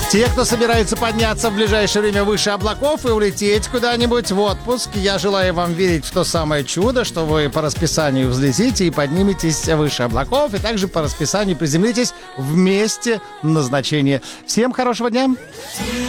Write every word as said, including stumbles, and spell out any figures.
Те, кто собирается подняться в ближайшее время выше облаков и улететь куда-нибудь в отпуск, я желаю вам верить в то самое чудо, что вы по расписанию взлетите и подниметесь выше облаков, и также по расписанию приземлитесь в месте назначения. Всем хорошего дня!